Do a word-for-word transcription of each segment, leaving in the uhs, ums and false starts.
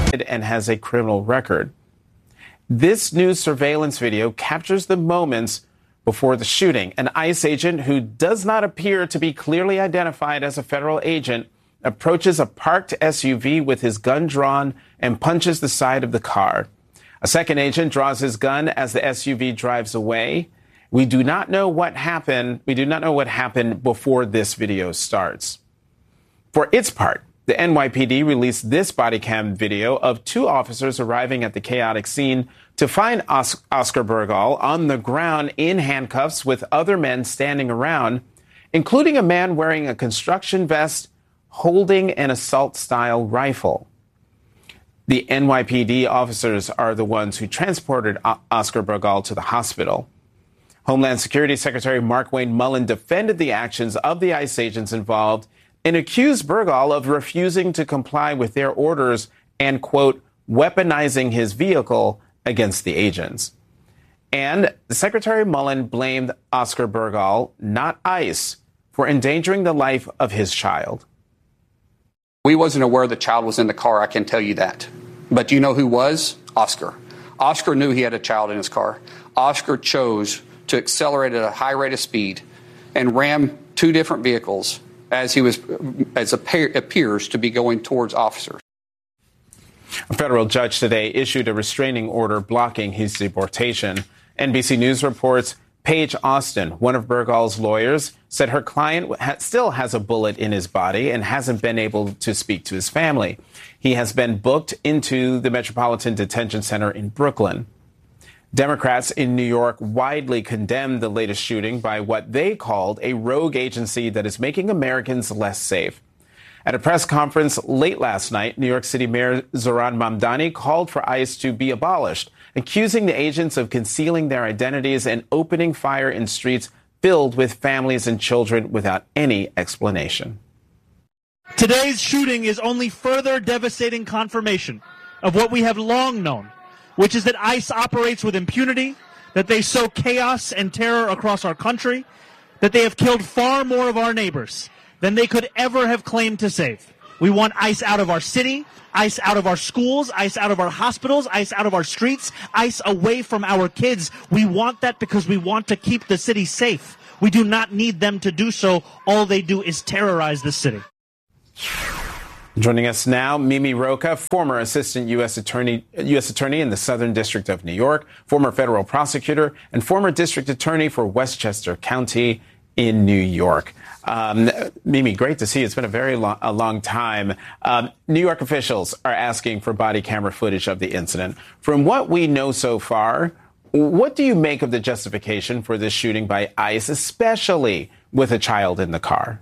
and has a criminal record. This new surveillance video captures the moments before the shooting. An ICE agent who does not appear to be clearly identified as a federal agent approaches a parked S U V with his gun drawn and punches the side of the car. A second agent draws his gun as the S U V drives away. We do not know what happened. We do not know what happened before this video starts. For its part, the N Y P D released this body cam video of two officers arriving at the chaotic scene to find Os- Oscar Burgal on the ground in handcuffs with other men standing around, including a man wearing a construction vest holding an assault-style rifle. The N Y P D officers are the ones who transported o- Oscar Burgal to the hospital. Homeland Security Secretary Markwayne Mullin defended the actions of the ICE agents involved and accused Burgal of refusing to comply with their orders and, quote, weaponizing his vehicle against the agents. And Secretary Mullin blamed Oscar Burgal, not ICE, for endangering the life of his child. We wasn't aware the child was in the car, I can tell you that. But do you know who was? Oscar. Oscar knew he had a child in his car. Oscar chose to accelerate at a high rate of speed and ram two different vehicles as he was, as appears to be going towards officers. A federal judge today issued a restraining order blocking his deportation. N B C News reports Paige Austin, one of Burgal's lawyers, said her client ha- still has a bullet in his body and hasn't been able to speak to his family. He has been booked into the Metropolitan Detention Center in Brooklyn. Democrats in New York widely condemned the latest shooting by what they called a rogue agency that is making Americans less safe. At a press conference late last night, New York City Mayor Zohran Mamdani called for ICE to be abolished, accusing the agents of concealing their identities and opening fire in streets filled with families and children without any explanation. Today's shooting is only further devastating confirmation of what we have long known, which is that ICE operates with impunity, that they sow chaos and terror across our country, that they have killed far more of our neighbors than they could ever have claimed to save. We want ICE out of our city, ICE out of our schools, ICE out of our hospitals, ICE out of our streets, ICE away from our kids. We want that because we want to keep the city safe. We do not need them to do so. All they do is terrorize the city. Joining us now, Mimi Rocah, former assistant U S attorney, U S attorney in the Southern District of New York, former federal prosecutor, and former district attorney for Westchester County in New York. Um, Mimi, great to see you. It's been a very long, a long time. Um, New York officials are asking for body camera footage of the incident. From what we know so far, what do you make of the justification for this shooting by ICE, especially with a child in the car?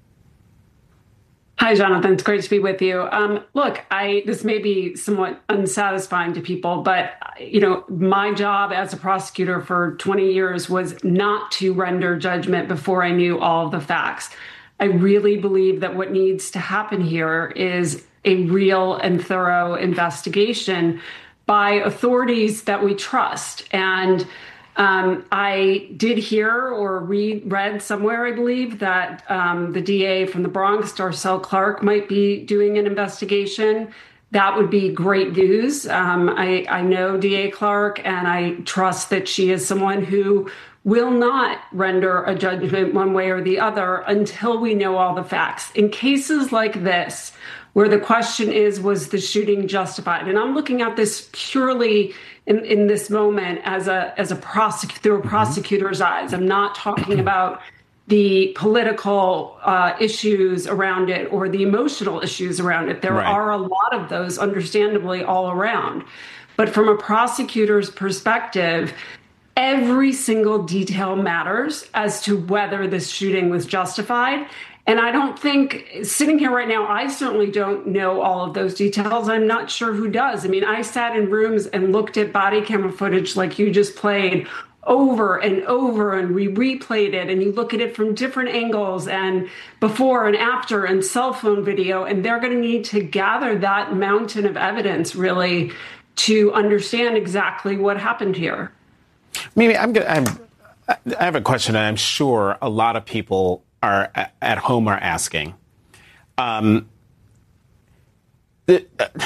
Hi, Jonathan. It's great to be with you. Um, look, I this may be somewhat unsatisfying to people, but, you know, my job as a prosecutor for twenty years was not to render judgment before I knew all of the facts. I really believe that what needs to happen here is a real and thorough investigation by authorities that we trust. And Um, I did hear or read, read somewhere, I believe, that um, the D A from the Bronx, Darcel Clark, might be doing an investigation. That would be great news. Um, I, I know D A Clark, and I trust that she is someone who will not render a judgment one way or the other until we know all the facts. In cases like this, where the question is, was the shooting justified? And I'm looking at this purely in, in this moment as a as a prosec- through a prosecutor's eyes. I'm not talking about the political uh, issues around it or the emotional issues around it. There right. are a lot of those, understandably, all around. But from a prosecutor's perspective, every single detail matters as to whether this shooting was justified. And I don't think, sitting here right now, I certainly don't know all of those details. I'm not sure who does. I mean, I sat in rooms and looked at body camera footage like you just played over and over, and we replayed it, and you look at it from different angles and before and after and cell phone video, and they're going to need to gather that mountain of evidence, really, to understand exactly what happened here. Mimi, I'm gonna, I'm, I have a question, and I'm sure a lot of people are at home are asking. Um, the, uh,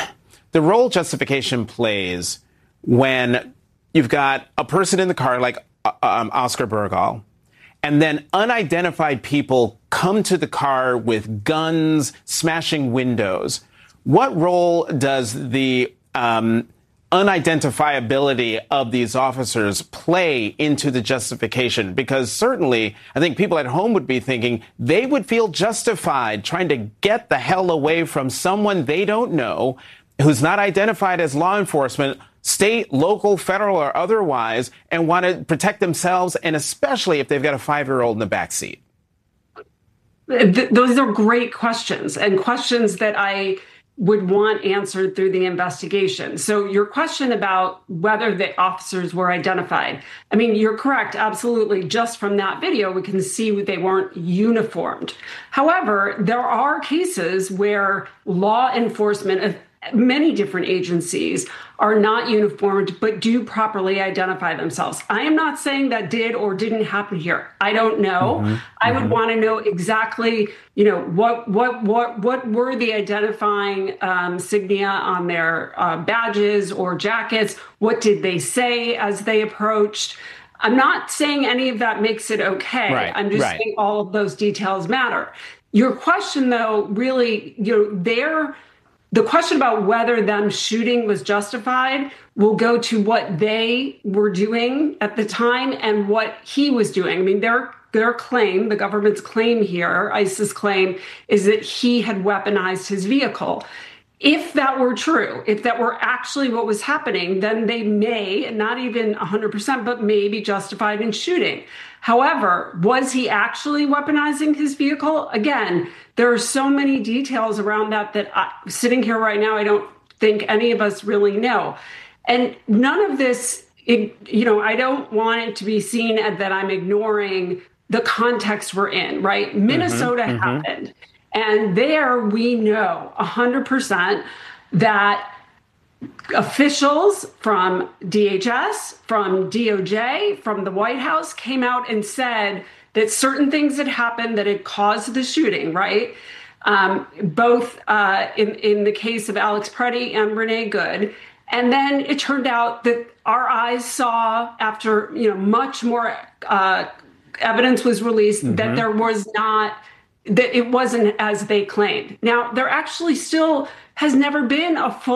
the role justification plays when you've got a person in the car like um, Oscar Burgall, and then unidentified people come to the car with guns, smashing windows. What role does the um, unidentifiability of these officers play into the justification? Because certainly, I think people at home would be thinking they would feel justified trying to get the hell away from someone they don't know, who's not identified as law enforcement, state, local, federal, or otherwise, and want to protect themselves, and especially if they've got a five-year-old in the back seat. Th- those are great questions, and questions that I would want answered through the investigation. So your question about whether the officers were identified, I mean, you're correct, absolutely. Just from that video, we can see they weren't uniformed. However, there are cases where law enforcement of many different agencies are not uniformed, but do properly identify themselves. I am not saying that did or didn't happen here. I don't know. Mm-hmm. I would mm-hmm. want to know exactly, you know, what what what what were the identifying um, signia on their uh, badges or jackets? What did they say as they approached? I'm not saying any of that makes it okay. Right, I'm just right. saying all of those details matter. Your question, though, really, you know, they're the question about whether them shooting was justified will go to what they were doing at the time and what he was doing. I mean, their their claim, the government's claim here, ICE's claim, is that he had weaponized his vehicle. If that were true, if that were actually what was happening, then they may, not even one hundred percent, but may be justified in shooting. However, was he actually weaponizing his vehicle? Again, there are so many details around that that I, sitting here right now, I don't think any of us really know. And none of this, it, you know, I don't want it to be seen as that I'm ignoring the context we're in, right? Minnesota mm-hmm, happened. Mm-hmm. And there we know one hundred percent that officials from D H S, from D O J, from the White House came out and said that certain things had happened that had caused the shooting, right? Um, both uh, in, in the case of Alex Preddy and Renee Good. And then it turned out that our eyes saw, after you know much more uh, evidence was released, mm-hmm. that there was not, that it wasn't as they claimed. Now, there actually still has never been a full